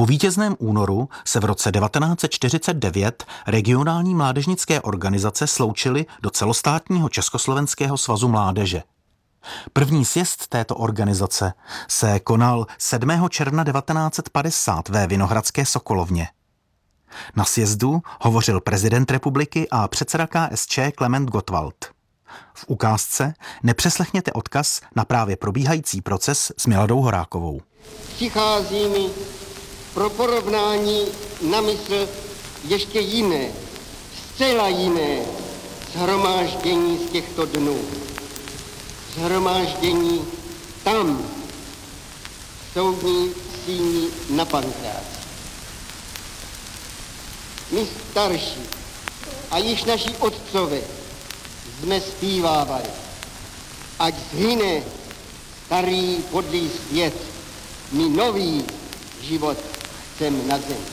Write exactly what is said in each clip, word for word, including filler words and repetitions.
Po vítězném únoru se v roce devatenáct set čtyřicet devět regionální mládežnické organizace sloučily do celostátního Československého svazu mládeže. První sjezd této organizace se konal sedmého června devatenáct set padesát ve Vinohradské Sokolovně. Na sjezdu hovořil prezident republiky a předseda K S Č Klement Gottwald. V ukázce nepřeslechněte odkaz na právě probíhající proces s Miladou Horákovou. Přichází mi pro porovnání na mysl ještě jiné, zcela jiné shromáždění z těchto dnů. Shromáždění tam, v soudní síni na Pankráci. My starší a již naši otcové jsme zpívávali, ať zhyne starý podlý svět, my nový život chcem na zemi.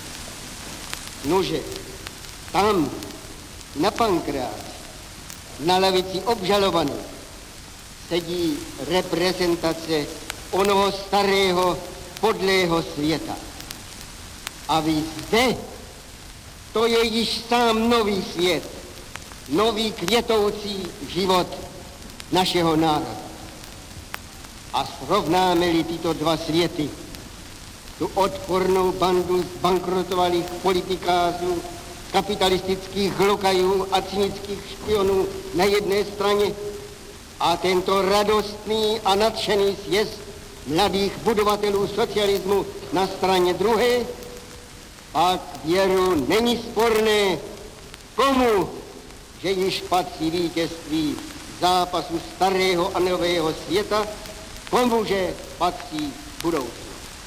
Nože, tam, na Pankráci, na lavici obžalovaných, sedí reprezentace onoho starého podlého světa. A vy zde, to je již sám nový svět, nový květoucí život našeho národa. A srovnáme-li tyto dva světy, tu odpornou bandu zbankrotovalých politikářů, kapitalistických lokajů a cynických špionů na jedné straně a tento radostný a nadšený sjezd mladých budovatelů socialismu na straně druhé, pak věru není sporné, komu, že již patří vítězství zápasu starého a nového světa, komu, že patří budoucnost.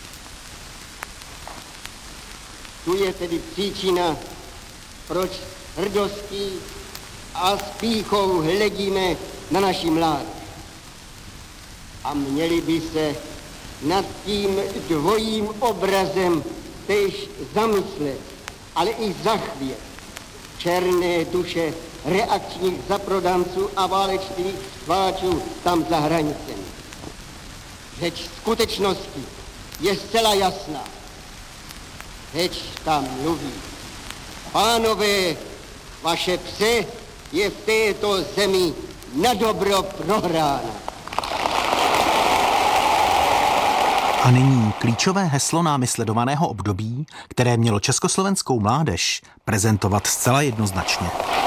Tu je tedy příčina, proč hrdostí a s pýchou hledíme na naši mládež. A měli by se nad tím dvojím obrazem též zamyslet, ale i zachvět černé duše reakčních zaprodanců a válečných stváčů tam za hranicemi. Řeč skutečnosti je zcela jasná. Řeč tam mluví. Pánové, vaše pře je v této zemi na dobro prohrána. A nyní klíčové heslo námi sledovaného období, které mělo československou mládež prezentovat zcela jednoznačně.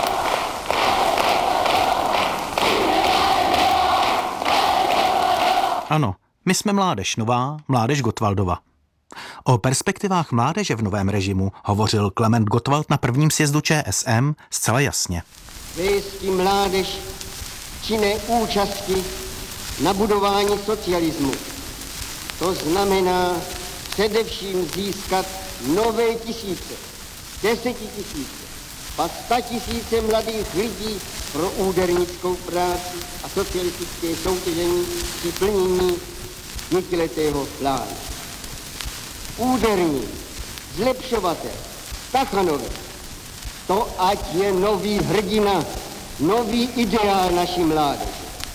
Ano, my jsme mládež nová, mládež Gottwaldova. O perspektivách mládeže v novém režimu hovořil Klement Gottwald na prvním sjezdu Č S M zcela jasně. Věstí mládež činné účasti na budování socialismu. To znamená především získat nové tisíce, desetitisíce, pak sta tisíce mladých lidí pro údernickou práci a socialistické soutěžení při plnění pětiletého plánu. Úderník, zlepšovatel, Stachanovič, to ať je nový hrdina, nový ideál naší mládeže.